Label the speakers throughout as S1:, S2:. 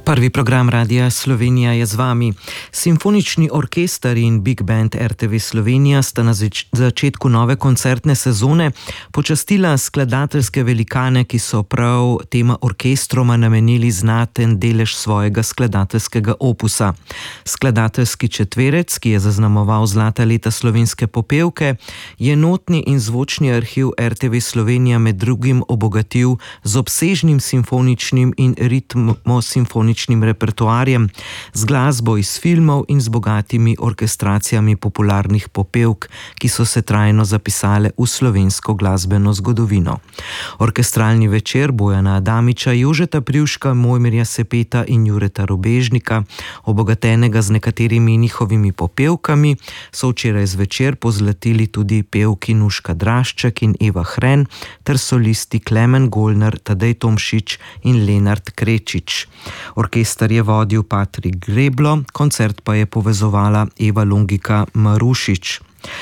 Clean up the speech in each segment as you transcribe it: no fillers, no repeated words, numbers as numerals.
S1: Prvi program Radia Slovenija je z vami. Simfonični orkester in Big Band RTV Slovenija sta na začetku nove koncertne sezone počastila skladateljske velikane, ki so prav tema orkestroma namenili znaten delež svojega skladateljskega opusa. Skladateljski četverec, ki je zaznamoval zlata leta slovenske popevke, je notni in zvočni arhiv RTV Slovenija med drugim obogatil z obsežnim simfoničnim in ritmo-simfoničnim repertoarjem, z glasbo iz filmov in z bogatimi orkestracijami popularnih popevk, ki so se trajno zapisale v slovensko glasbeno zgodovino. Orkestralni večer Bojana Adamiča, Jožeta Privška, Mojmirja Sepeta in Jureta Robežnika, obogatenega z nekaterimi njihovimi popevkami, so včeraj zvečer pozlatili tudi pevki Nuška Drašček in Eva Hren ter solisti Klemen Golnar, Tadej Tomšič in Lenart Krečič. Orkester je vodil Patrik Greblo, koncert pa je povezovala Eva Longika Marušič.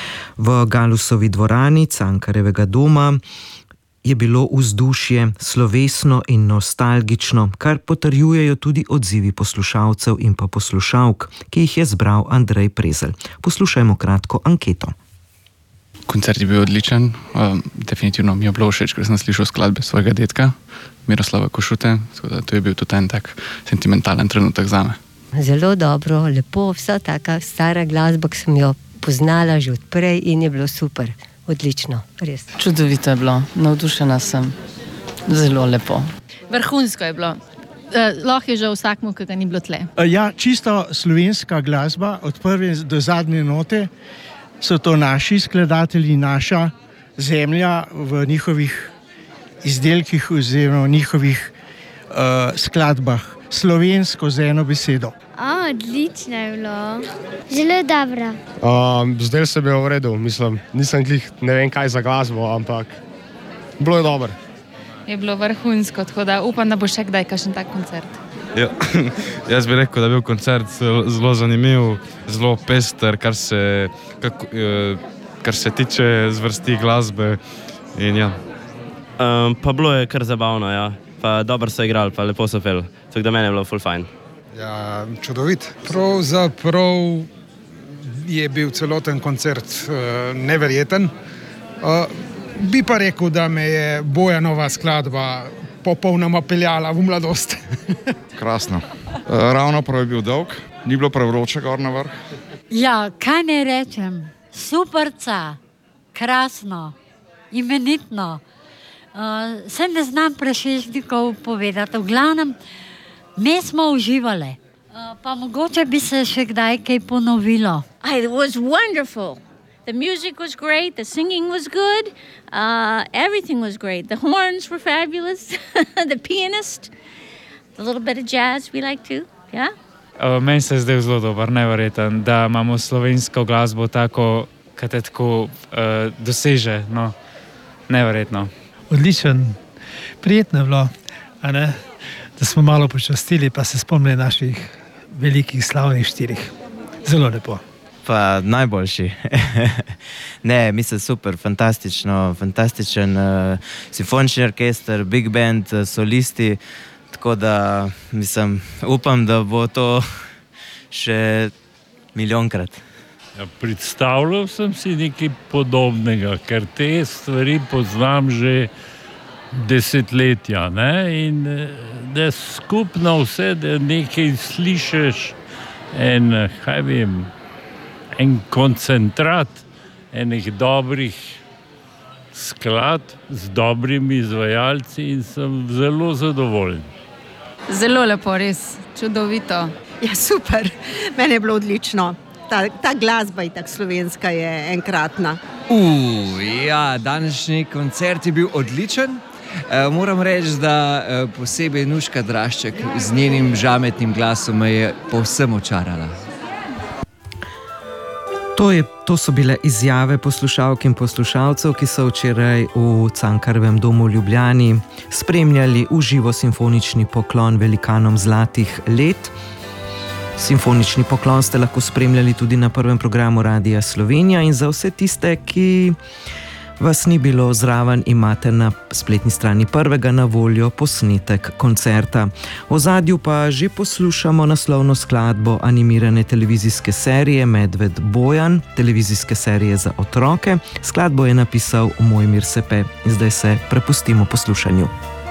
S1: V Galusovi dvorani Cankarjevega doma je bilo vzdušje slovesno in nostalgično, kar potrjujejo tudi odzivi poslušalcev in pa poslušalk, ki jih je zbral Andrej Prezelj. Poslušajmo kratko anketo.
S2: Koncert je bil odličen, definitivno mi je bilo všeč, ker sem slišal skladbe svojega dedka, Miroslava Košute, tako da to je bil tudi en tak sentimentalen trenutek zame.
S3: Zelo dobro, lepo, vsa taka stara glasba, ki sem jo poznala že odprej in je bilo super, odlično, res.
S4: Čudovito je bilo, navdušena sem, zelo lepo.
S5: Vrhunsko je bilo, lahko je že vsakmu, ki ga ni bilo tle.
S6: Ja, čisto slovenska glasba, od prve do zadnje note, so to naši skladatelji, naša zemlja v njihovih izdelkih oziroma njihovih skladbah. Slovensko z eno besedo.
S7: Odlično je bilo. Zelo dobro.
S8: Zdaj se bi v redu, mislim, nisem glih ne vem kaj za glasbo, ampak bilo je dobro.
S5: Je bilo vrhunsko, tako da upam, da bo še kdaj kakšen tak koncert.
S9: Ja, jaz bi rekel, da je bil koncert zelo zanimiv, zelo pester, kar se tiče zvrsti glasbe in ja.
S10: Pa bilo je kar zabavno, ja. Pa dobro so igrali, pa lepo so peli. Tako da meni je bilo ful fajn.
S11: Ja, čudovit. Pravzaprav je bil celoten koncert neverjeten. Bi pa rekel, da me je Bojanova skladba popolnoma peljala v mladost.
S12: Krasno. Ravno prav je bil dolg, ni bilo prevroče gor na vrh.
S13: Ja, kaj ne rečem, superca, krasno, imenitno. Se ne znam Prešežnikov povedati, v glavnem, mi smo uživali, pa mogoče bi se še kdaj kaj ponovilo.
S14: It was wonderful. The music was great, the singing was good, everything was great. The horns were fabulous, the pianist, a little bit of jazz we like too, yeah?
S15: Meni se je zdaj zelo dober, neverjeten, da imamo slovensko glasbo tako, kaj te tako doseže, no, neverjetno.
S16: Odličen, prijetno je bilo, a ne? Da smo malo počastili, pa se spomnili naših velikih slavnih štirih. Zelo lepo.
S17: Pa najboljši. Ne, mislim super, fantastičen simfonični orkester, big band, solisti, tako da mislim, upam, da bo to še milijonkrat.
S18: Ja, predstavljal sem si nekaj podobnega, ker te stvari poznam že desetletja, ne? In da skupno vse, da nekaj slišiš en, kaj vem, en koncentrat enih dobrih skladb z dobrimi izvajalci in sem zelo zadovoljen.
S5: Zelo lepo, res, čudovito.
S19: Ja, super, meni je bilo odlično. Ta glasba je tak slovenska, je enkratna.
S20: Ja, današnji koncert je bil odličen. Moram reči, da posebej Nuška Drašček z njenim žametnim glasom me je povsem očarala.
S1: To so bile izjave poslušalk in poslušalcev, ki so včeraj v Cankarjevem domu v Ljubljani spremljali v živo simfonični poklon velikanom zlatih let. Simfonični poklon ste lahko spremljali tudi na prvem programu Radia Slovenija in za vse tiste, ki vas ni bilo zraven, imate na spletni strani Prvega na voljo posnetek koncerta. V ozadju pa že poslušamo naslovno skladbo animirane televizijske serije Medved Bojan, televizijske serije za otroke. Skladbo je napisal Mojmir Sepe. Zdaj se prepustimo poslušanju.